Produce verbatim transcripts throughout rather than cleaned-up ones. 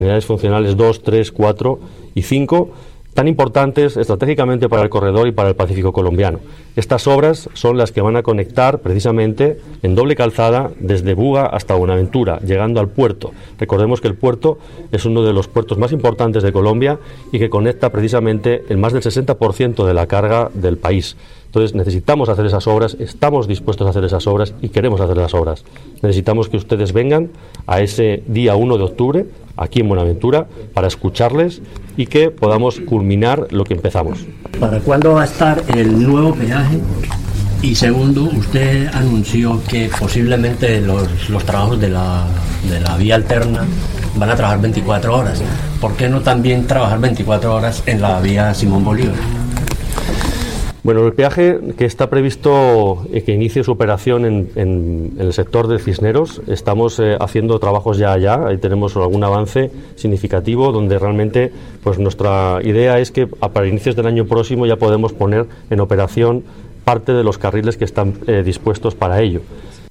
unidades funcionales dos, tres, cuatro y cinco, tan importantes estratégicamente para el corredor y para el Pacífico colombiano. Estas obras son las que van a conectar precisamente en doble calzada desde Buga hasta Buenaventura, llegando al puerto. Recordemos que el puerto es uno de los puertos más importantes de Colombia y que conecta precisamente el más del sesenta por ciento de la carga del país. Entonces necesitamos hacer esas obras, estamos dispuestos a hacer esas obras y queremos hacer las obras. Necesitamos que ustedes vengan a ese día uno de octubre, aquí en Buenaventura, para escucharles y que podamos culminar lo que empezamos. ¿Para cuándo va a estar el nuevo peaje? Y segundo, usted anunció que posiblemente los, los trabajos de la, de la vía alterna van a trabajar veinticuatro horas. ¿Por qué no también trabajar veinticuatro horas en la vía Simón Bolívar? Bueno, el peaje que está previsto eh, que inicie su operación en, en, en el sector de Cisneros, estamos eh, haciendo trabajos ya allá, ahí tenemos algún avance significativo donde realmente pues nuestra idea es que a para inicios del año próximo ya podemos poner en operación parte de los carriles que están eh, dispuestos para ello.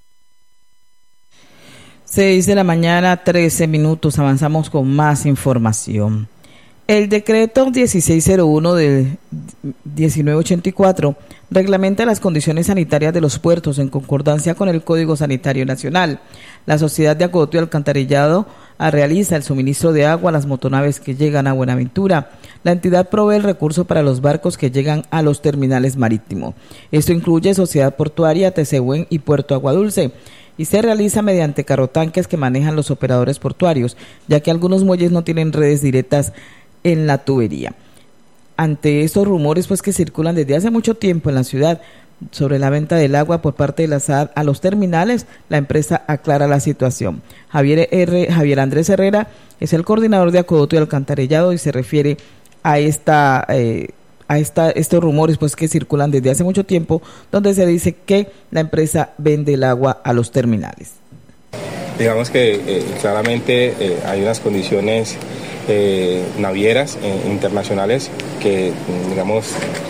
seis de la mañana, trece minutos, avanzamos con más información. El decreto dieciséis cero uno del diecinueve ochenta y cuatro reglamenta las condiciones sanitarias de los puertos en concordancia con el Código Sanitario Nacional. La Sociedad de Acueducto y Alcantarillado realiza el suministro de agua a las motonaves que llegan a Buenaventura. La entidad provee el recurso para los barcos que llegan a los terminales marítimos. Esto incluye Sociedad Portuaria, Tesehuen y Puerto Aguadulce, y se realiza mediante carrotanques que manejan los operadores portuarios, ya que algunos muelles no tienen redes directas en la tubería. Ante estos rumores pues que circulan desde hace mucho tiempo en la ciudad sobre la venta del agua por parte de la S A D a los terminales, la empresa aclara la situación. Javier R. Javier Andrés Herrera es el coordinador de Acueducto y Alcantarillado y se refiere a esta eh, a esta estos rumores pues que circulan desde hace mucho tiempo, donde se dice que la empresa vende el agua a los terminales. Digamos que eh, claramente eh, hay unas condiciones eh, navieras eh, internacionales que, digamos,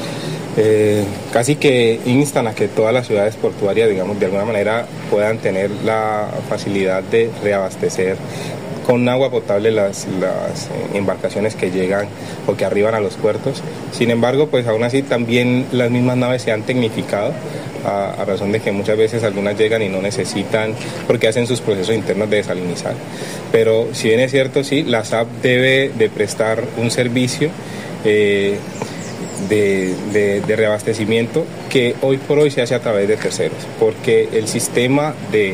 eh, casi que instan a que todas las ciudades portuarias, digamos, de alguna manera puedan tener la facilidad de reabastecer con agua potable las, las embarcaciones que llegan o que arriban a los puertos. Sin embargo, pues aún así también las mismas naves se han tecnificado a, a razón de que muchas veces algunas llegan y no necesitan, porque hacen sus procesos internos de desalinizar. Pero si bien es cierto, sí, la S A P debe de prestar un servicio eh, de, de, de reabastecimiento que hoy por hoy se hace a través de terceros, porque el sistema de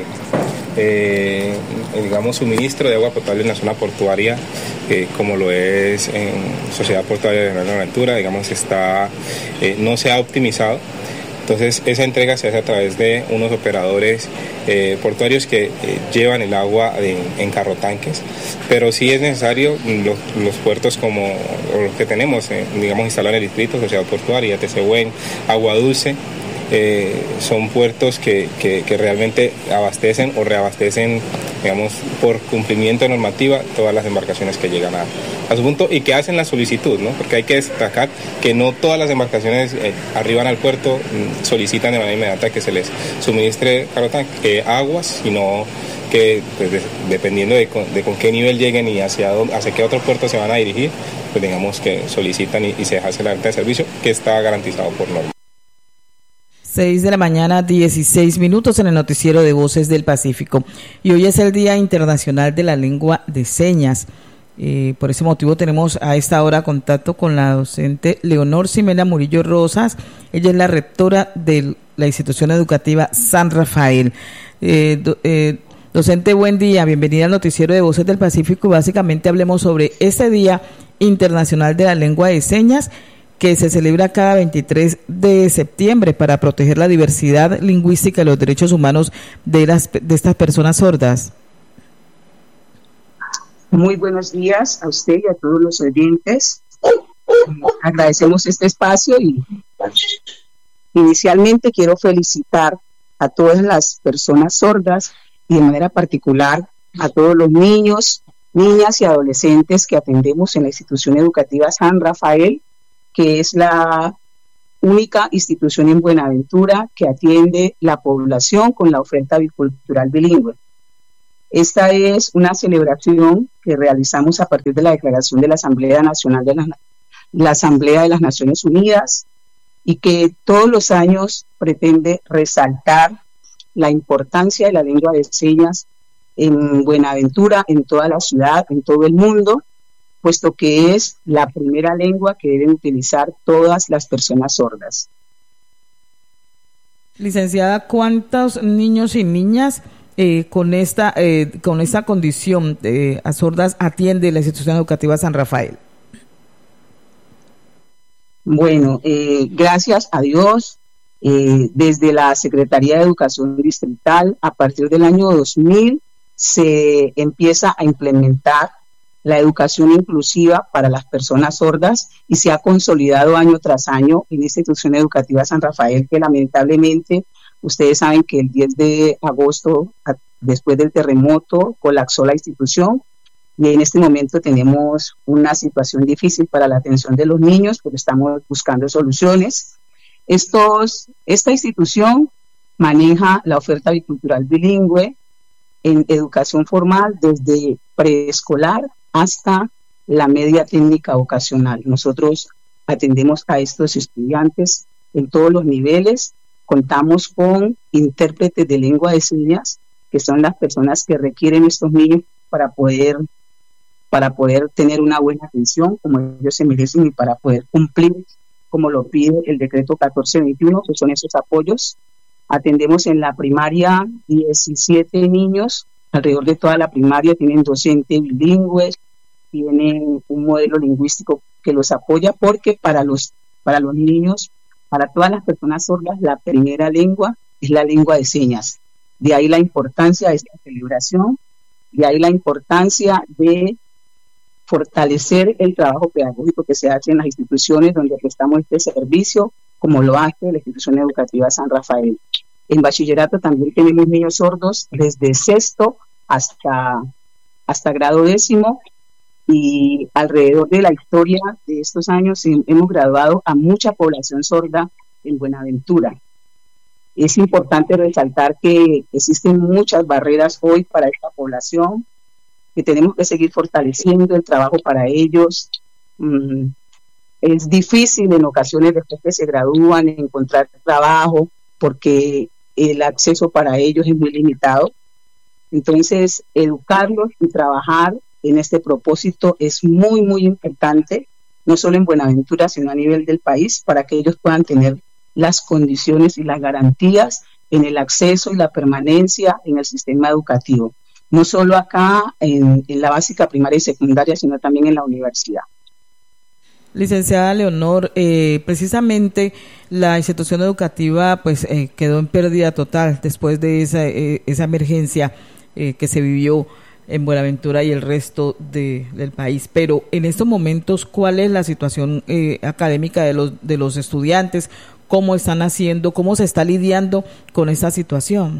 Eh, digamos suministro de agua potable en la zona portuaria, eh, como lo es en Sociedad Portuaria de Buenaventura, digamos está eh, no se ha optimizado. Entonces esa entrega se hace a través de unos operadores eh, portuarios que eh, llevan el agua en, en carrotanques, pero sí es necesario los, los puertos como los que tenemos, eh, digamos instalados en el distrito, Sociedad Portuaria, Tesehuen, Aguadulce. Eh, son puertos que, que, que realmente abastecen o reabastecen, digamos, por cumplimiento de normativa todas las embarcaciones que llegan a, a su punto y que hacen la solicitud, ¿no? Porque hay que destacar que no todas las embarcaciones eh, arriban al puerto, solicitan de manera inmediata que se les suministre eh, aguas, sino que pues, de, dependiendo de con, de con qué nivel lleguen y hacia, dónde, hacia qué otro puerto se van a dirigir, pues digamos que solicitan y, y se hace la venta de servicio que está garantizado por norma. seis de la mañana, dieciséis minutos en el noticiero de Voces del Pacífico. Y hoy es el Día Internacional de la Lengua de Señas. Eh, por ese motivo tenemos a esta hora contacto con la docente Leonor Ximena Murillo Rosas. Ella es la rectora de la institución educativa San Rafael. Eh, do, eh, docente, buen día. Bienvenida al noticiero de Voces del Pacífico. Básicamente hablemos sobre este Día Internacional de la Lengua de Señas, que se celebra cada veintitrés de septiembre para proteger la diversidad lingüística y los derechos humanos de, las, de estas personas sordas. Muy buenos días a usted y a todos los oyentes. Agradecemos este espacio y inicialmente quiero felicitar a todas las personas sordas y de manera particular a todos los niños, niñas y adolescentes que atendemos en la institución educativa San Rafael, que es la única institución en Buenaventura que atiende la población con la oferta bicultural bilingüe. Esta es una celebración que realizamos a partir de la declaración de la Asamblea Nacional de la, la Asamblea de las Naciones Unidas y que todos los años pretende resaltar la importancia de la lengua de señas en Buenaventura, en toda la ciudad, en todo el mundo, puesto que es la primera lengua que deben utilizar todas las personas sordas. Licenciada, ¿cuántos niños y niñas eh, con esta eh, con esta condición eh, a sordas atiende la institución educativa San Rafael? Bueno, eh, gracias a Dios, eh, desde la Secretaría de Educación Distrital, a partir del año dos mil, se empieza a implementar la educación inclusiva para las personas sordas y se ha consolidado año tras año en la institución educativa San Rafael, que lamentablemente ustedes saben que el diez de agosto, después del terremoto, colapsó la institución y en este momento tenemos una situación difícil para la atención de los niños, porque estamos buscando soluciones. Estos, esta institución maneja la oferta bicultural bilingüe en educación formal desde preescolar hasta la media técnica vocacional. Nosotros atendemos a estos estudiantes en todos los niveles. Contamos con intérpretes de lengua de señas, que son las personas que requieren estos niños para poder, para poder tener una buena atención como ellos se merecen y para poder cumplir como lo pide el decreto catorce veintiuno, que son esos apoyos. Atendemos en la primaria diecisiete niños, alrededor de toda la primaria tienen docentes bilingües, tienen un modelo lingüístico que los apoya, porque para los, para los niños, para todas las personas sordas, la primera lengua es la lengua de señas. De ahí la importancia de esta celebración, de ahí la importancia de fortalecer el trabajo pedagógico que se hace en las instituciones donde prestamos este servicio, como lo hace la institución educativa San Rafael. En bachillerato también tenemos niños sordos desde sexto hasta, hasta grado décimo, y alrededor de la historia de estos años hemos graduado a mucha población sorda en Buenaventura. Es importante resaltar que existen muchas barreras hoy para esta población, que tenemos que seguir fortaleciendo el trabajo para ellos. Mm, es difícil en ocasiones, después que se gradúan, encontrar trabajo, porque el acceso para ellos es muy limitado. Entonces, educarlos y trabajar en este propósito es muy, muy importante, no solo en Buenaventura, sino a nivel del país, para que ellos puedan tener las condiciones y las garantías en el acceso y la permanencia en el sistema educativo, no solo acá en, en la básica, primaria y secundaria, sino también en la universidad. Licenciada Leonor, eh, precisamente la institución educativa pues eh, quedó en pérdida total después de esa, eh, esa emergencia eh, que se vivió en Buenaventura y el resto de, del país. Pero en estos momentos, ¿cuál es la situación eh, académica de los, de los estudiantes? ¿Cómo están haciendo? ¿Cómo se está lidiando con esta situación?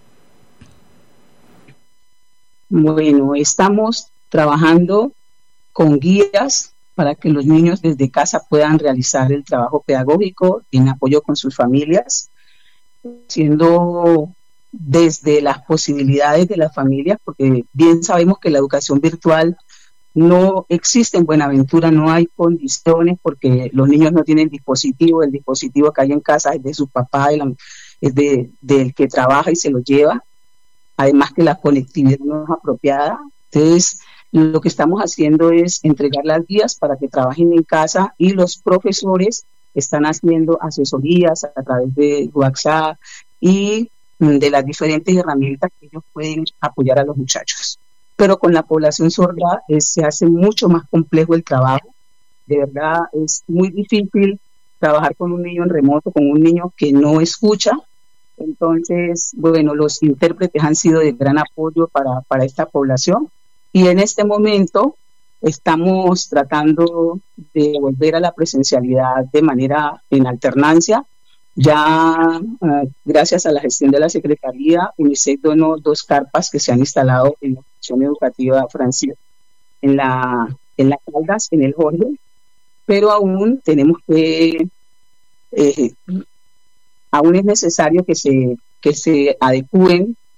Bueno, estamos trabajando con guías para que los niños desde casa puedan realizar el trabajo pedagógico en apoyo con sus familias, siendo desde las posibilidades de las familias, porque bien sabemos que la educación virtual no existe en Buenaventura, no hay condiciones, porque los niños no tienen dispositivo, el dispositivo que hay en casa es de su papá, es de, del que trabaja y se lo lleva, además que la conectividad no es apropiada. Entonces, lo que estamos haciendo es entregar las guías para que trabajen en casa, y los profesores están haciendo asesorías a través de WhatsApp y de las diferentes herramientas que ellos pueden apoyar a los muchachos. Pero con la población sorda es, se hace mucho más complejo el trabajo. De verdad es muy difícil trabajar con un niño en remoto, con un niño que no escucha. Entonces, bueno, los intérpretes han sido de gran apoyo para, para esta población, y en este momento estamos tratando de volver a la presencialidad de manera en alternancia. Ya, uh, gracias a la gestión de la Secretaría, UNICEF donó dos carpas que se han instalado en la institución educativa francesa, en la, en la Caldas, en el Jorge, pero aún tenemos que, eh, aún es necesario que se, que se adecúen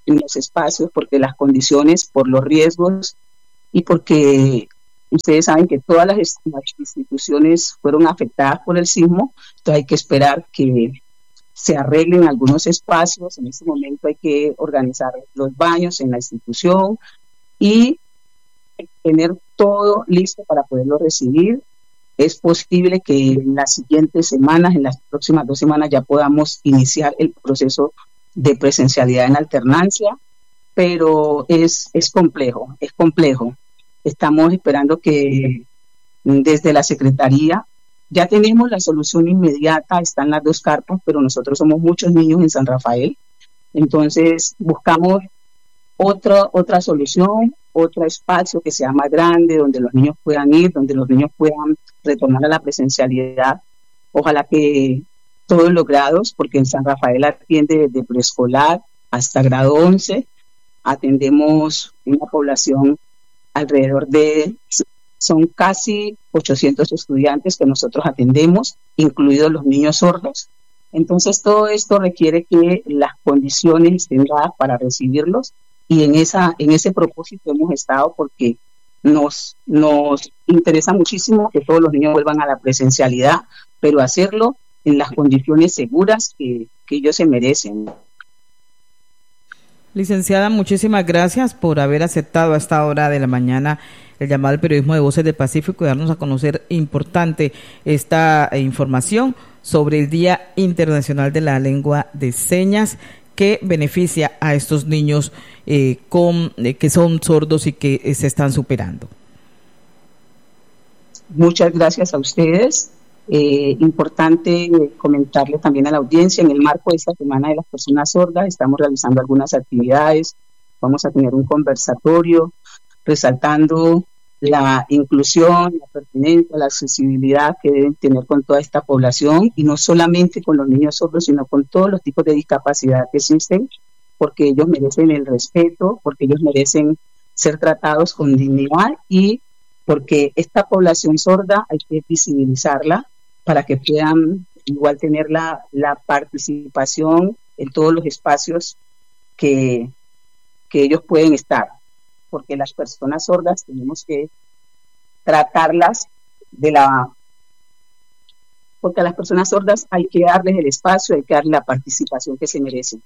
en los espacios, porque las condiciones, por los riesgos y porque ustedes saben que todas las, las instituciones fueron afectadas por el sismo, entonces hay que esperar que se arreglen algunos espacios. En este momento hay que organizar los baños en la institución y tener todo listo para poderlo recibir. Es posible que en las siguientes semanas, en las próximas dos semanas, ya podamos iniciar el proceso de presencialidad en alternancia, pero es, es complejo, es complejo. Estamos esperando que desde la Secretaría ya tenemos la solución inmediata, están las dos carpas, pero nosotros somos muchos niños en San Rafael, entonces buscamos otra, otra solución, otro espacio que sea más grande, donde los niños puedan ir, donde los niños puedan retornar a la presencialidad. Ojalá que todos los grados, porque en San Rafael atiende desde preescolar hasta grado once, atendemos una población alrededor de, son casi ochocientos estudiantes que nosotros atendemos, incluidos los niños sordos. Entonces todo esto requiere que las condiciones estén dadas para recibirlos, y en esa en ese propósito hemos estado, porque nos, nos interesa muchísimo que todos los niños vuelvan a la presencialidad, pero hacerlo en las condiciones seguras que, que ellos se merecen. Licenciada, muchísimas gracias por haber aceptado a esta hora de la mañana el llamado al periodismo de Voces del Pacífico y darnos a conocer importante esta información sobre el Día Internacional de la Lengua de Señas, que beneficia a estos niños eh, con, eh, que son sordos y que eh, se están superando. Muchas gracias a ustedes. Eh, importante comentarle también a la audiencia, en el marco de esta Semana de las Personas Sordas estamos realizando algunas actividades. Vamos a tener un conversatorio resaltando la inclusión, la pertinencia, la accesibilidad que deben tener con toda esta población, y no solamente con los niños sordos, sino con todos los tipos de discapacidad que existen, porque ellos merecen el respeto, porque ellos merecen ser tratados con dignidad, y porque esta población sorda hay que visibilizarla para que puedan igual tener la, la participación en todos los espacios que, que ellos pueden estar. Porque las personas sordas tenemos que tratarlas de la... Porque a las personas sordas hay que darles el espacio, hay que darles la participación que se merecen.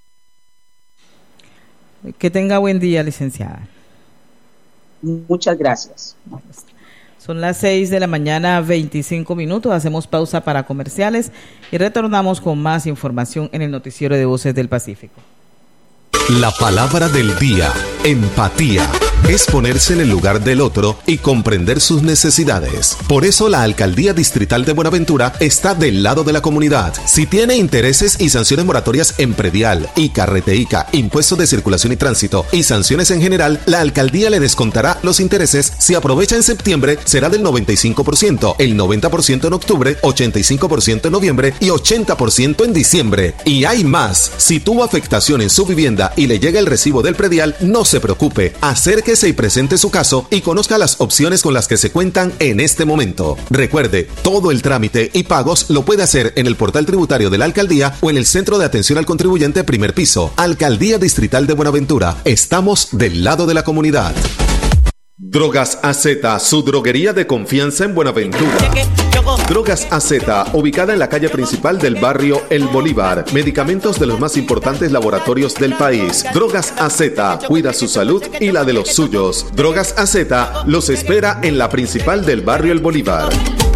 Que tenga buen día, licenciada. Muchas gracias. Son las seis de la mañana, veinticinco minutos. Hacemos pausa para comerciales y retornamos con más información en el noticiero de Voces del Pacífico. La palabra del día, empatía, es ponerse en el lugar del otro y comprender sus necesidades. Por eso la Alcaldía Distrital de Buenaventura está del lado de la comunidad. Si tiene intereses y sanciones moratorias en predial, I C A, Reteica, impuestos de circulación y tránsito y sanciones en general, la Alcaldía le descontará los intereses. Si aprovecha en septiembre, será del noventa y cinco por ciento, el noventa por ciento en octubre, ochenta y cinco por ciento en noviembre y ochenta por ciento en diciembre. Y hay más. Si tuvo afectación en su vivienda y le llega el recibo del predial, no se preocupe. Acérquese y presente su caso y conozca las opciones con las que se cuentan en este momento. Recuerde, todo el trámite y pagos lo puede hacer en el portal tributario de la Alcaldía o en el Centro de Atención al Contribuyente primer piso. Alcaldía Distrital de Buenaventura. Estamos del lado de la comunidad. Drogas A Z, su droguería de confianza en Buenaventura. Drogas A Z, ubicada en la calle principal del barrio El Bolívar. Medicamentos de los más importantes laboratorios del país. Drogas A Z, cuida su salud y la de los suyos. Drogas A Z los espera en la principal del barrio El Bolívar.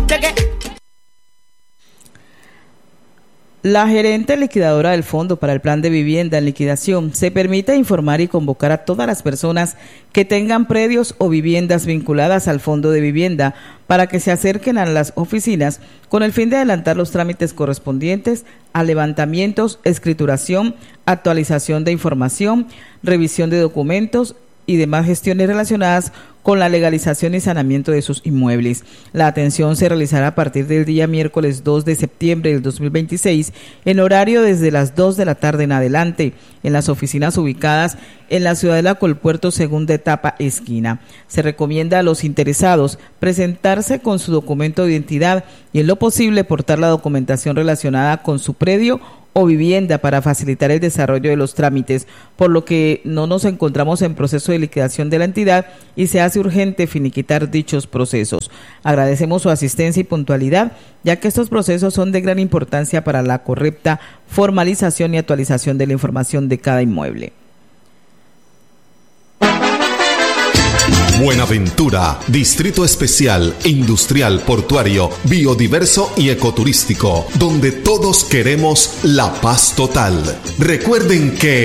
La gerente liquidadora del Fondo para el Plan de Vivienda en Liquidación se permite informar y convocar a todas las personas que tengan predios o viviendas vinculadas al Fondo de Vivienda para que se acerquen a las oficinas con el fin de adelantar los trámites correspondientes a levantamientos, escrituración, actualización de información, revisión de documentos y demás gestiones relacionadas con la legalización y saneamiento de sus inmuebles. La atención se realizará a partir del día miércoles dos de septiembre del dos mil veintiséis en horario desde las dos de la tarde en adelante en las oficinas ubicadas en la ciudad de La Colpuerto, segunda etapa esquina. Se recomienda a los interesados presentarse con su documento de identidad y en lo posible portar la documentación relacionada con su predio o vivienda para facilitar el desarrollo de los trámites, por lo que no nos encontramos en proceso de liquidación de la entidad y se hace urgente finiquitar dichos procesos. Agradecemos su asistencia y puntualidad, ya que estos procesos son de gran importancia para la correcta formalización y actualización de la información de cada inmueble. Buenaventura, Distrito Especial, Industrial, Portuario, Biodiverso y Ecoturístico, donde todos queremos la paz total. Recuerden que